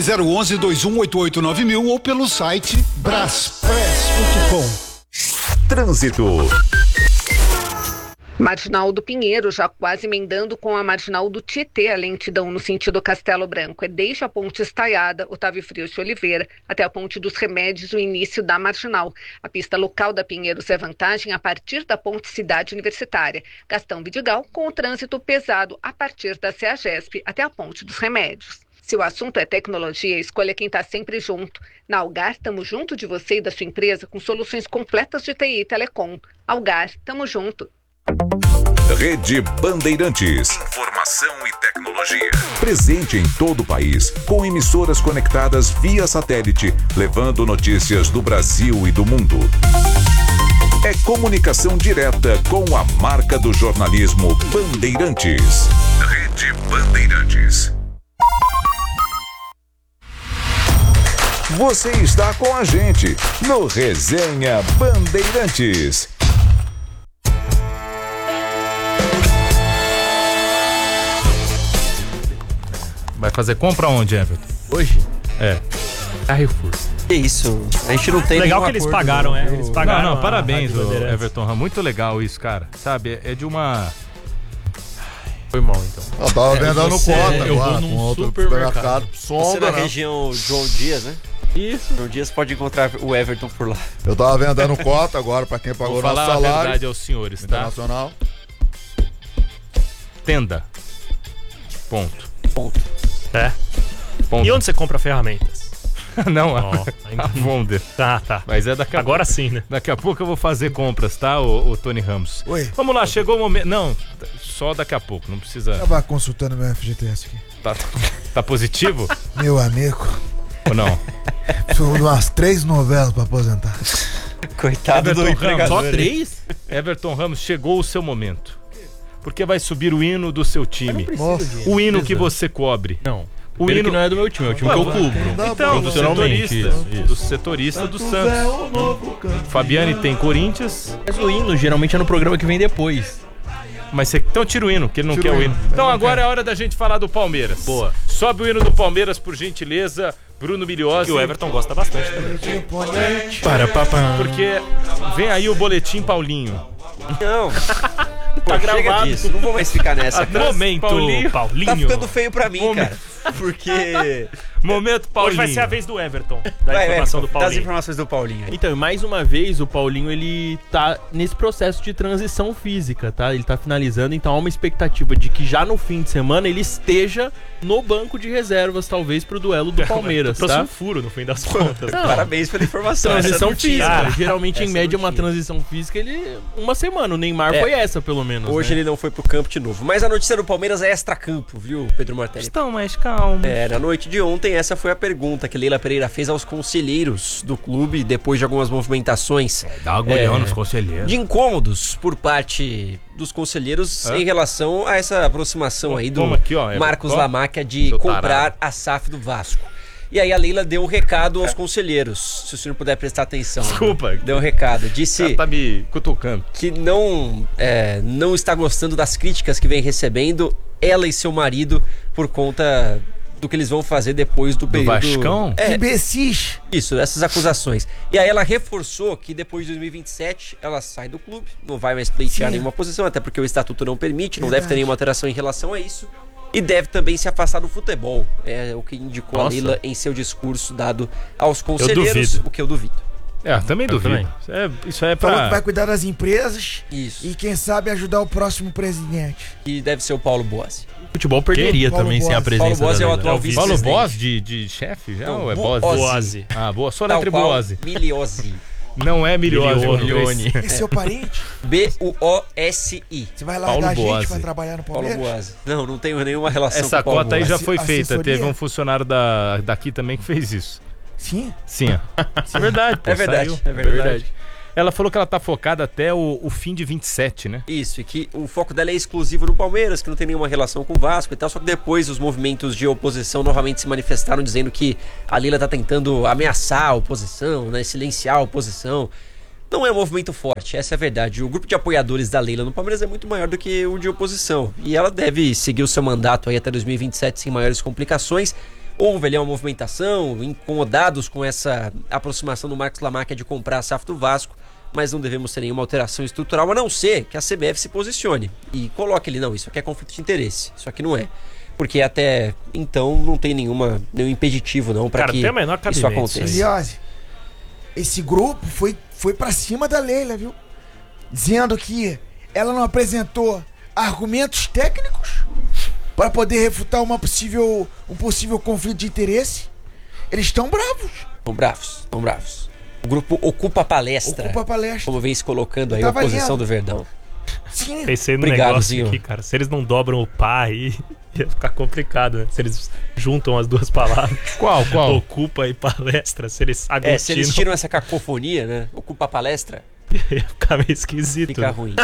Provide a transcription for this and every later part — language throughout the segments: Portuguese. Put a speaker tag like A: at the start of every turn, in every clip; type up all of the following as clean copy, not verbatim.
A: 011-2188-9000 ou pelo site braspress.com.
B: Trânsito.
C: Marginal do Pinheiro, já quase emendando com a Marginal do Tietê, a lentidão no sentido Castelo Branco. É desde a ponte Estaiada, Otávio Frios de Oliveira, até a ponte dos Remédios, o início da Marginal. A pista local da Pinheiros é vantagem a partir da ponte Cidade Universitária. Gastão Vidigal, com o trânsito pesado a partir da CEAGESP até a ponte dos Remédios. Se o assunto é tecnologia, escolha quem está sempre junto. Na Algar, estamos junto de você e da sua empresa com soluções completas de TI e Telecom. Algar, tamo junto.
B: Rede Bandeirantes. Informação e tecnologia. Presente em todo o país, com emissoras conectadas via satélite, levando notícias do Brasil e do mundo. É comunicação direta com a marca do jornalismo Bandeirantes. Rede Bandeirantes. Você está com a gente no Resenha Bandeirantes.
D: Vai fazer compra onde, Everton?
E: Hoje?
D: É.
E: Carrefour. Que isso? A gente não tem
F: legal que eles pagaram, né? Eles pagaram.
D: Não, parabéns, Everton. Muito legal isso, cara. Sabe, é de uma...
E: Foi mal, então.
G: Eu tava vendendo cota
E: eu
G: agora,
E: vou num
G: com outro
E: supermercado.
G: Sonda,
H: na
G: né?
H: região João Dias, né?
E: Isso.
H: João Dias pode encontrar o Everton por lá.
G: Eu tava vendendo cota agora pra quem pagou
D: Vou
G: nosso
D: falar a
G: salário.
D: verdade aos senhores, tá?
G: Internacional.
D: Tenda. Ponto.
F: É.
D: Ponto.
F: E onde você compra ferramentas?
D: Não,
F: ainda
D: a Wonder.
F: Tá.
D: Mas é daqui a
F: Agora sim, né?
D: Daqui a pouco eu vou fazer compras, tá, o Tony Ramos?
I: Oi.
D: Vamos lá, chegou o momento. Não, só daqui a pouco, não precisa.
I: Tava consultando meu FGTS aqui.
D: Tá positivo?
I: Meu amigo.
D: Ou não?
I: São umas 3 novelas pra aposentar.
H: Coitado
D: Everton
H: do empregador.
E: Só 3?
D: Everton Ramos, chegou o seu momento. Porque vai subir o hino do seu time. O hino que você cobre.
E: Não.
D: O
E: hino
D: hino
E: que não é do meu time, é o time que eu cubro.
D: Então, do
E: Profissionalmente,
D: setorista do Santos. Fabiane tem Corinthians.
E: Mas o hino geralmente é no programa que vem depois.
D: Mas você... Então tira o hino, que ele não quer o hino. Então agora é hora da gente falar do Palmeiras.
E: Boa.
D: Sobe o hino do Palmeiras, por gentileza, Bruno Miliosi.
F: E o Everton gosta bastante também.
D: Porque vem aí o boletim Paulinho.
H: Não.
F: Tá
H: Chega
F: gravado.
H: disso, não vou mais ficar nessa, cara.
D: Momento, Paulinho.
H: Tá ficando feio pra mim, cara. Porque...
D: Momento, Paulinho.
F: Hoje vai ser a vez do Everton, da informação do
H: Das
F: Paulinho.
H: informações do Paulinho.
E: Então, e mais uma vez, o Paulinho, ele tá nesse processo de transição física, tá? Ele tá finalizando, então há uma expectativa de que já no fim de semana ele esteja no banco de reservas, talvez, pro duelo do Palmeiras,
F: Trouxe
E: tá?
F: um furo, no fim das contas.
H: Parabéns pela informação.
E: Transição
H: Essa não tinha.
E: física. Geralmente, em
H: Essa
E: média,
H: não
E: uma
H: tinha.
E: transição física, ele... Uma semana. O Neymar
H: É.
E: foi essa, pelo menos,
H: Hoje
E: né?
H: ele não foi pro campo de novo. Mas a notícia do Palmeiras é extracampo, viu, Pedro Martelli?
D: Estão mais calmos.
H: Na noite de ontem, essa foi a pergunta que Leila Pereira fez aos conselheiros do clube, depois de algumas movimentações
D: Dá uma agulhão nos conselheiros.
H: de incômodos por parte dos conselheiros em relação a essa aproximação aí do
D: Toma aqui, ó,
H: Marcos
D: ó,
H: Lamáquia de
D: seu
H: comprar
D: tarado.
H: a SAF do Vasco. E aí a Leila deu um recado aos conselheiros, se o senhor puder prestar atenção.
D: Desculpa.
H: Deu um recado, disse
D: Ela tá me cutucando.
H: que não está gostando das críticas que vem recebendo, ela e seu marido, por conta do que eles vão fazer depois do período...
D: Vascão?
I: Imbecis.
H: Isso, essas acusações. E aí ela reforçou que depois de 2027 ela sai do clube, não vai mais pleitear nenhuma posição, até porque o estatuto não permite, não deve ter nenhuma alteração em relação a isso. E deve também se afastar do futebol. É o que indicou a Leila em seu discurso dado aos conselheiros,
F: duvido.
H: o que eu duvido.
D: Também duvido. Isso é
I: Falou que
D: pra...
I: vai cuidar das empresas
H: Isso.
I: e quem sabe ajudar o próximo presidente.
H: E deve ser o Paulo Boazzi.
E: O futebol perderia
I: Paulo
E: também sem a
I: Boazzi.
E: presença
H: Paulo Boazzi
E: da
H: é o
E: Leila.
H: atual
D: Paulo
H: vice-presidente.
D: Boaz de chefe já?
H: Não,
D: Ou é
H: Boazzi.
D: Ah, boa. Só
H: Tal
D: letra
H: qual
D: Boazzi.
H: Miliosi.
D: Não é Miliosi.
E: Milione.
I: É seu parente?
H: B-U-O-S-I.
I: Você vai
D: Paulo
I: largar a gente
D: Boazzi.
I: pra trabalhar no
H: Paulo
I: Palmeiras?
H: Boazzi. Não tenho nenhuma relação
D: Essa
H: com o Paulo
D: cota aí já
H: Boazzi.
D: foi feita.
I: Assessoria?
D: Teve um funcionário daqui também que fez isso.
I: Sim?
D: Sim, ó. É verdade, pô,
H: É verdade,
D: saiu.
H: é verdade.
D: Ela falou que ela tá focada até o fim de 27, né?
H: Isso, e que o foco dela é exclusivo no Palmeiras, que não tem nenhuma relação com o Vasco e tal, só que depois os movimentos de oposição novamente se manifestaram dizendo que a Leila tá tentando ameaçar a oposição, né, silenciar a oposição. Não é um movimento forte, essa é a verdade. O grupo de apoiadores da Leila no Palmeiras é muito maior do que o de oposição, e ela deve seguir o seu mandato aí até 2027 sem maiores complicações. houve ali uma movimentação, incomodados com essa aproximação do Marcos Lamacchia de comprar a SAF do Vasco, mas não devemos ter nenhuma alteração estrutural, a não ser que a CBF se posicione e coloque ali, não, isso aqui é conflito de interesse, isso aqui não é. Porque até então não tem nenhum impeditivo não para que isso aconteça.
I: Eliose, esse grupo foi pra cima da Leila, viu? Dizendo que ela não apresentou argumentos técnicos para poder refutar um possível conflito de interesse. Eles estão bravos.
H: Estão bravos. O grupo ocupa a palestra. Como vem se colocando aí a oposição do Verdão.
I: Sim.
F: Pensei no negócio aqui, cara. Se eles não dobram o pá aí, ia ficar complicado, né? Se eles juntam as duas palavras.
D: Qual?
F: Ocupa e palestra. Se eles aglutinam...
H: se eles tiram essa cacofonia, né? Ocupa a palestra.
F: Ia ficar meio esquisito.
H: Fica ruim.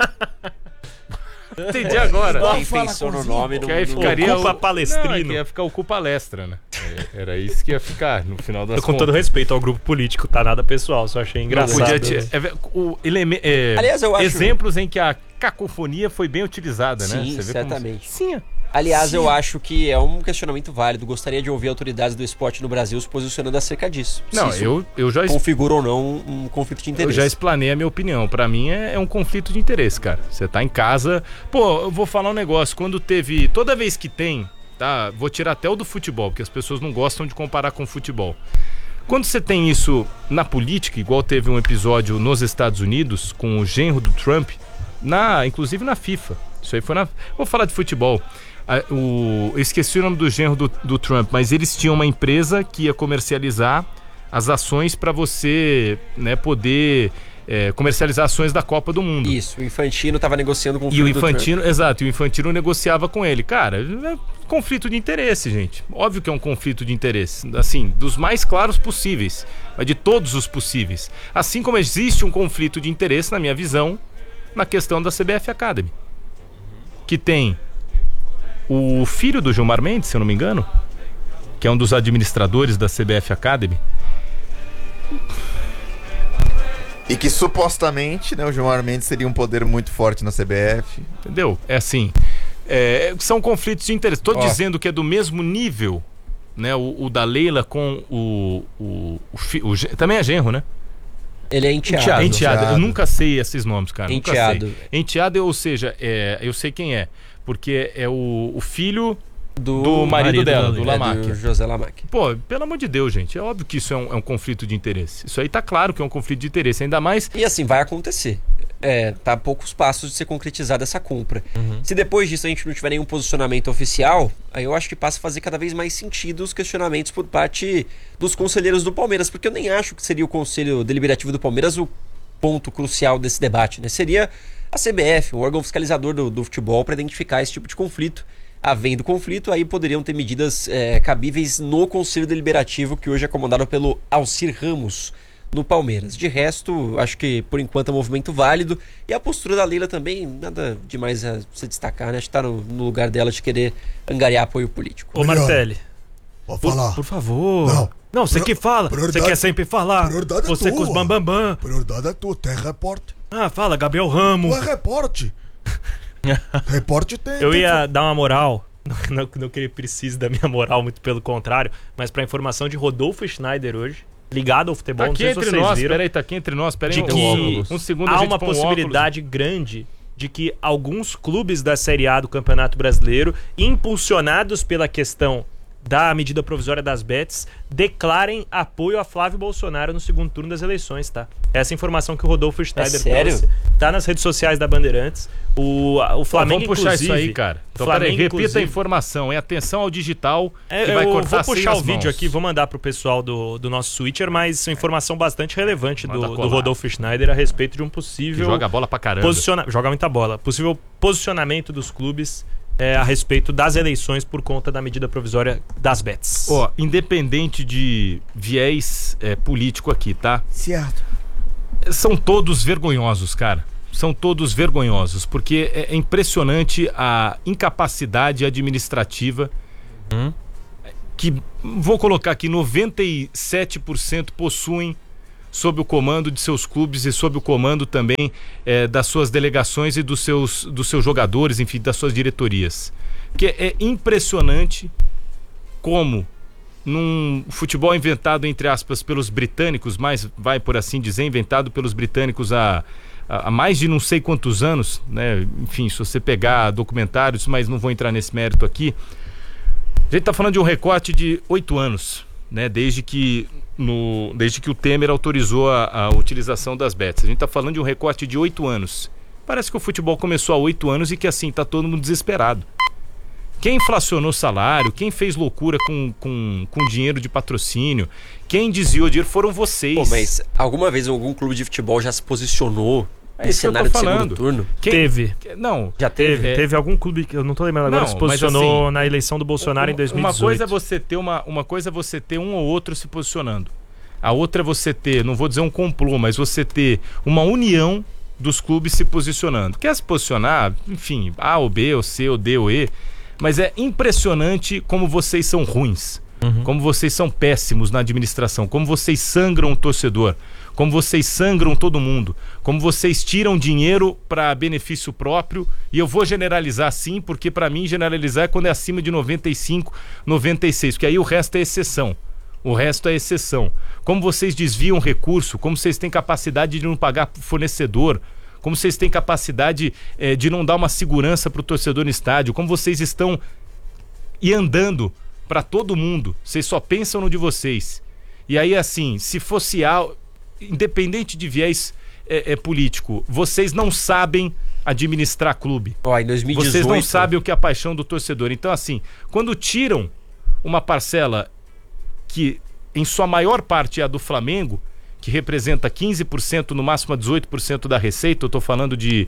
D: Entendi agora.
H: Quem pensou no nome
D: que aí ficaria
F: Ocupa Palestrino.
D: Não, é que ia ficar Ocupa Palestra, né? Era isso que ia ficar no final das contas.
F: Com todo respeito ao grupo político, tá nada pessoal, só achei engraçado.
H: Aliás, eu acho...
D: exemplos em que a cacofonia foi bem utilizada, né?
H: Sim, certamente.
D: Sim.
H: Aliás, eu acho que é um questionamento válido. Gostaria de ouvir autoridades do esporte no Brasil se posicionando acerca disso.
D: Não, eu já
H: configura ou não um conflito de interesse.
D: Eu já explanei a minha opinião. Pra mim é um conflito de interesse, cara. Você tá em casa... Pô, eu vou falar um negócio. Quando teve... Toda vez que tem... Tá? Vou tirar até o do futebol, porque as pessoas não gostam de comparar com o futebol. Quando você tem isso na política, igual teve um episódio nos Estados Unidos com o genro do Trump, inclusive na FIFA. Isso aí foi na... Vou falar de futebol. Eu esqueci o nome do genro do Trump, mas eles tinham uma empresa que ia comercializar as ações para você, né, poder comercializar ações da Copa do Mundo.
H: Isso, o Infantino estava negociando com o
D: filho do Trump. Exato, e o Infantino negociava com ele. Cara, é conflito de interesse, gente. Óbvio que é um conflito de interesse, assim, dos mais claros possíveis, mas de todos os possíveis. Assim como existe um conflito de interesse, na minha visão, na questão da CBF Academy, que tem o filho do Gilmar Mendes, se eu não me engano, que é um dos administradores da CBF Academy.
G: E que supostamente, né, o Gilmar Mendes seria um poder muito forte na CBF.
D: Entendeu? É assim, são conflitos de interesse. Tô dizendo que é do mesmo nível, né, o da Leila com também é genro, né?
H: Ele é enteado.
D: Enteado. Eu nunca sei esses nomes, cara.
H: Enteado.
D: Enteado, ou seja, eu sei quem é. Porque é o filho do marido dela, do Lamacchia.
H: Do José Lamacchia.
D: Pô, pelo amor de Deus, gente. É óbvio que isso é um conflito de interesse. Isso aí tá claro que é um conflito de interesse. Ainda mais...
H: E assim, vai acontecer. Tá a poucos passos de ser concretizada essa compra. Se depois disso a gente não tiver nenhum posicionamento oficial, aí eu acho que passa a fazer cada vez mais sentido os questionamentos por parte dos conselheiros do Palmeiras. Porque eu nem acho que seria o Conselho Deliberativo do Palmeiras o ponto crucial desse debate, né? Seria a CBF, o órgão fiscalizador do futebol, para identificar esse tipo de conflito. Havendo conflito, aí poderiam ter medidas cabíveis no Conselho Deliberativo, que hoje é comandado pelo Alcir Ramos, no Palmeiras. De resto, acho que por enquanto é um movimento válido. E a postura da Leila também, nada demais a se destacar, né? Acho que tá no lugar dela de querer angariar apoio político.
F: Ô Martelli,
A: pode falar.
F: Por favor. Não, você que fala. Você quer sempre falar. Você com os bambambam.
A: Prioridade é tua, tem repórter.
F: Fala, Gabriel Ramos.
A: Tu é repórter. Repórter tem.
F: Eu ia dar uma moral. Não que ele precise da minha moral, muito pelo contrário. Mas pra informação de Rodolfo Schneider hoje, ligado ao futebol,
D: tá aqui entre nós, peraí, tá aqui entre nós, peraí.
F: De que
D: um segundo
F: há uma possibilidade grande de que alguns clubes da Série A do Campeonato Brasileiro, impulsionados pela questão da medida provisória das bets, declarem apoio a Flávio Bolsonaro no segundo turno das eleições, tá? Essa informação que o Rodolfo Schneider trouxe, tá nas redes sociais da Bandeirantes. O Flamengo,
D: vamos puxar isso aí, cara. Então, peraí, repita
F: inclusive...
D: a informação. É atenção ao digital que vai cortar.
F: Eu vou puxar o vídeo aqui, vou mandar pro pessoal do nosso Switcher, mas é uma informação bastante relevante do Rodolfo Schneider a respeito de um possível...
D: Que joga bola pra caramba.
F: Joga muita bola. Possível posicionamento dos clubes a respeito das eleições por conta da medida provisória das bets.
D: Independente de viés político aqui, tá?
I: Certo.
D: São todos vergonhosos, cara. São todos vergonhosos, porque é impressionante a incapacidade administrativa que, vou colocar aqui, 97% possuem sob o comando de seus clubes e sob o comando também das suas delegações e dos seus jogadores, enfim, das suas diretorias. Que é impressionante como num futebol inventado, entre aspas, pelos britânicos, mas vai por assim dizer, inventado pelos britânicos há mais de não sei quantos anos, né? Enfim, se você pegar documentários, mas não vou entrar nesse mérito aqui. A gente está falando de um recorte de 8 anos, né? Desde que o Temer autorizou a utilização das bets. A gente está falando de um recorte de 8 anos. Parece que o futebol começou há 8 anos e que assim está todo mundo desesperado. Quem inflacionou salário, quem fez loucura com dinheiro de patrocínio, quem desviou dinheiro foram vocês.
H: Pô, mas alguma vez algum clube de futebol já se posicionou nesse cenário de segundo turno?
F: Teve.
D: Não.
F: Já teve. Teve algum clube, que eu não tô lembrando agora, que se posicionou assim, na eleição do Bolsonaro em 2018.
D: Uma coisa é você ter um ou outro se posicionando. A outra é você ter, não vou dizer um complô, mas você ter uma união dos clubes se posicionando. Quer se posicionar, enfim, A ou B, ou C, ou D ou E, mas é impressionante como vocês são ruins, como vocês são péssimos na administração, como vocês sangram o torcedor, como vocês sangram todo mundo, como vocês tiram dinheiro para benefício próprio, e eu vou generalizar sim, porque para mim generalizar é quando é acima de 95, 96, porque aí o resto é exceção. O resto é exceção. Como vocês desviam recurso, como vocês têm capacidade de não pagar fornecedor, como vocês têm capacidade de não dar uma segurança para o torcedor no estádio, como vocês estão andando para todo mundo, vocês só pensam no de vocês. E aí assim, se fosse independente de viés político, vocês não sabem administrar clube.
H: Em 2018,
D: vocês não sabem o que é a paixão do torcedor. Então assim, quando tiram uma parcela que em sua maior parte é a do Flamengo, que representa 15%, no máximo a 18% da receita, eu estou falando de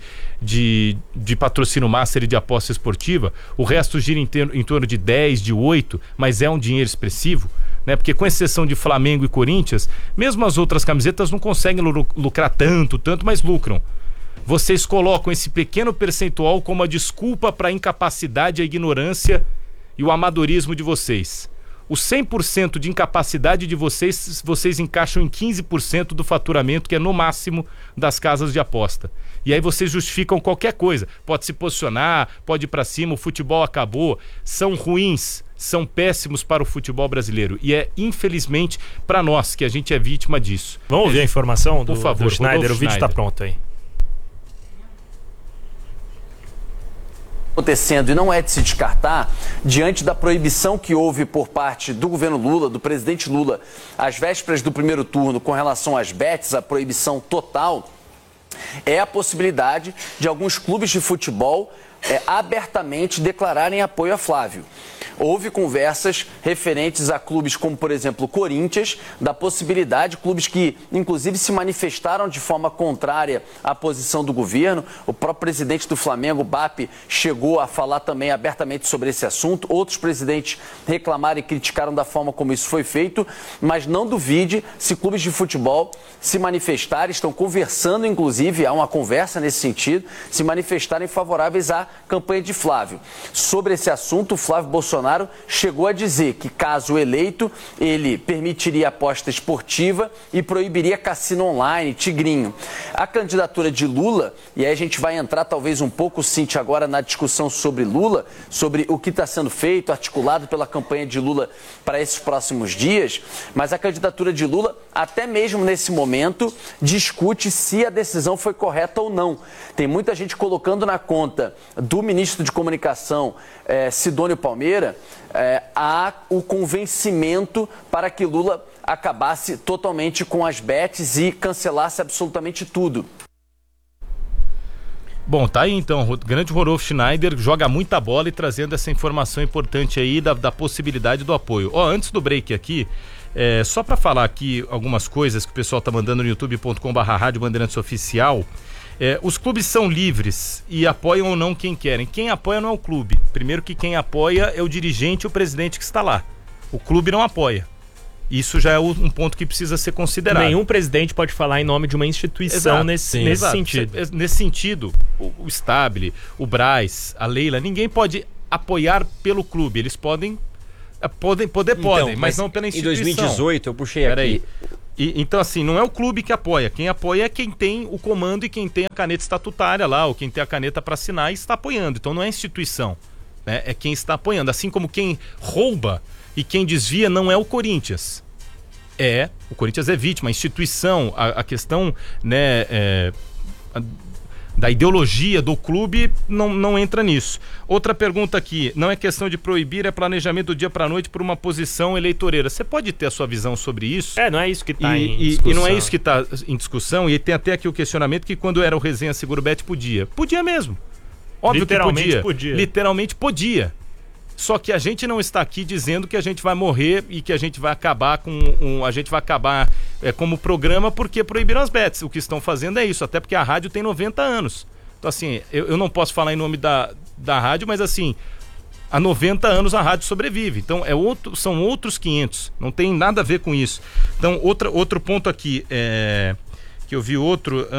D: patrocínio master e de aposta esportiva, o resto gira em torno de 10%, de 8%, mas é um dinheiro expressivo, né? Porque com exceção de Flamengo e Corinthians, mesmo as outras camisetas não conseguem lucrar tanto, mas lucram. Vocês colocam esse pequeno percentual como a desculpa para a incapacidade, a ignorância e o amadorismo de vocês. O 100% de incapacidade de vocês encaixam em 15% do faturamento, que é no máximo das casas de aposta. E aí vocês justificam qualquer coisa. Pode se posicionar, pode ir pra cima, o futebol acabou. São ruins, são péssimos para o futebol brasileiro. E é, infelizmente, para nós, que a gente é vítima disso.
F: Vamos ouvir a informação do,
D: por favor,
F: do Schneider? O vídeo tá pronto aí.
J: Acontecendo, e não é de se descartar, diante da proibição que houve por parte do governo Lula, do presidente Lula, às vésperas do primeiro turno com relação às bets, a proibição total, é a possibilidade de alguns clubes de futebol abertamente declararem apoio a Flávio. Houve conversas referentes a clubes como, por exemplo, o Corinthians, da possibilidade, clubes que, inclusive, se manifestaram de forma contrária à posição do governo. O próprio presidente do Flamengo, BAP, chegou a falar também abertamente sobre esse assunto. Outros presidentes reclamaram e criticaram da forma como isso foi feito, mas não duvide se clubes de futebol se manifestarem, estão conversando, inclusive, há uma conversa nesse sentido, se manifestarem favoráveis à campanha de Flávio. Sobre esse assunto, o Flávio Bolsonaro chegou a dizer que, caso eleito, ele permitiria aposta esportiva e proibiria cassino online, tigrinho. A candidatura de Lula, e aí a gente vai entrar talvez um pouco, Cíntia, agora na discussão sobre Lula, sobre o que está sendo feito, articulado pela campanha de Lula para esses próximos dias, mas a candidatura de Lula, até mesmo nesse momento, discute se a decisão foi correta ou não. Tem muita gente colocando na conta do ministro de Comunicação, Sidônio Palmeira, há o convencimento para que Lula acabasse totalmente com as bets e cancelasse absolutamente tudo.
D: Bom, tá aí então, o grande Rolf Schneider joga muita bola e trazendo essa informação importante aí da possibilidade do apoio. Antes do break aqui, só para falar aqui algumas coisas que o pessoal tá mandando no youtube.com/Rádio Bandeirantes Oficial. Os clubes são livres e apoiam ou não quem querem. Quem apoia não é o clube. Primeiro que quem apoia é o dirigente e o presidente que está lá. O clube não apoia. Isso já é um ponto que precisa ser considerado.
F: Nenhum presidente pode falar em nome de uma instituição nesse sentido.
D: Nesse sentido, o Stabile, o Braz, a Leila, ninguém pode apoiar pelo clube. Eles podem, mas não pela instituição.
H: Em 2018, eu puxei aqui.
D: Então, assim, não é o clube que apoia. Quem apoia é quem tem o comando e quem tem a caneta estatutária lá, ou quem tem a caneta para assinar e está apoiando. Então, não é a instituição, né? É quem está apoiando. Assim como quem rouba, E quem desvia não é o Corinthians. O Corinthians é vítima, a instituição, a questão, né, da ideologia do clube não entra nisso. Outra pergunta aqui, não é questão de proibir, é planejamento do dia para noite por uma posição eleitoreira. Você pode ter a sua visão sobre isso?
F: Não é isso que está em discussão.
D: E não é isso que está em discussão, e tem até aqui o questionamento que quando era o Resenha Seguro Bet podia. Podia mesmo. Óbvio que podia. Literalmente podia. Só que a gente não está aqui dizendo que a gente vai morrer e que a gente vai acabar como programa porque proibiram as bets. O que estão fazendo é isso, até porque a rádio tem 90 anos. Então, assim, eu não posso falar em nome da rádio, mas assim, há 90 anos a rádio sobrevive. Então, são outros 500. Não tem nada a ver com isso. Então, outro ponto aqui, que eu vi outro...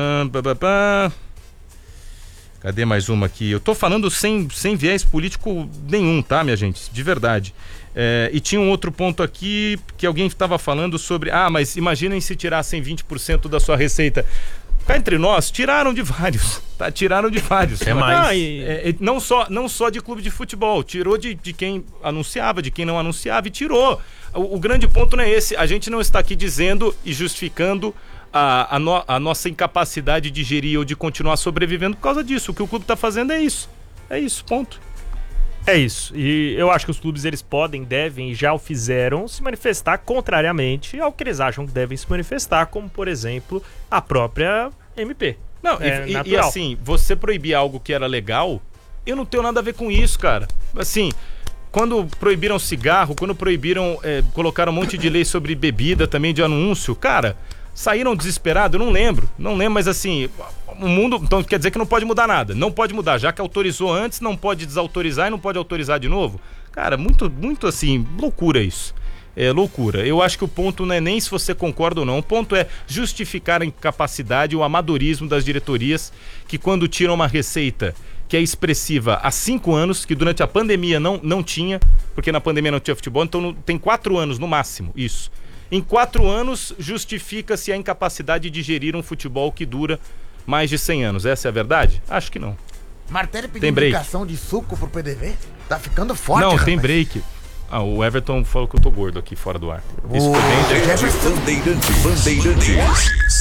D: Cadê mais uma aqui? Eu tô falando sem viés político nenhum, tá, minha gente? De verdade. E tinha um outro ponto aqui que alguém estava falando sobre... mas imaginem se tirassem 20% da sua receita. Cá entre nós, tiraram de vários, tá? Tiraram de vários. Não só de clube de futebol. Tirou de quem anunciava, de quem não anunciava e tirou. O grande ponto não é esse. A gente não está aqui dizendo e justificando a nossa incapacidade de gerir ou de continuar sobrevivendo por causa disso. O que o clube está fazendo é isso. É isso, ponto.
F: É isso. E eu acho que os clubes eles podem, devem e já o fizeram se manifestar contrariamente ao que eles acham que devem se manifestar, como por exemplo a própria MP.
D: Não, e assim, você proibir algo que era legal, eu não tenho nada a ver com isso, cara. Assim, quando proibiram cigarro, quando proibiram, colocaram um monte de lei sobre bebida também de anúncio, cara, saíram desesperados, eu não lembro, mas assim, o mundo, então quer dizer que não pode mudar nada, não pode mudar, já que autorizou antes, não pode desautorizar e não pode autorizar de novo. Cara, muito assim, loucura isso. É loucura. Eu acho que o ponto não é nem se você concorda ou não, o ponto é justificar a incapacidade, o amadorismo das diretorias, que quando tiram uma receita que é expressiva há 5 anos, que durante a pandemia não tinha, porque na pandemia não tinha futebol, então tem 4 anos no máximo, isso. Em 4 anos justifica-se a incapacidade de gerir um futebol que dura mais de 100 anos. Essa é a verdade? Acho que não.
I: Martelli pediu indicação de suco pro PDV? Tá ficando forte,
D: não,
I: rapaz.
D: Tem break. O Everton falou que eu tô gordo aqui fora do ar. Isso foi bem...
B: Bandeirantes.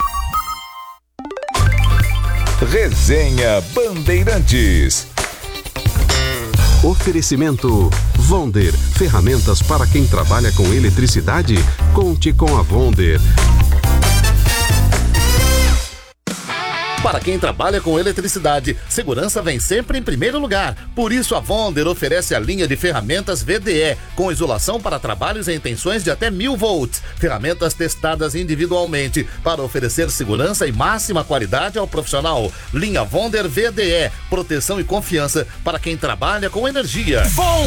B: Resenha Bandeirantes.
K: Oferecimento Vonder, ferramentas para quem trabalha com eletricidade. Conte com a Vonder.
L: Para quem trabalha com eletricidade, segurança vem sempre em primeiro lugar. Por isso, a Vonder oferece a linha de ferramentas VDE, com isolação para trabalhos em tensões de até 1000 volts. Ferramentas testadas individualmente para oferecer segurança e máxima qualidade ao profissional. Linha Vonder VDE, proteção e confiança para quem trabalha com energia.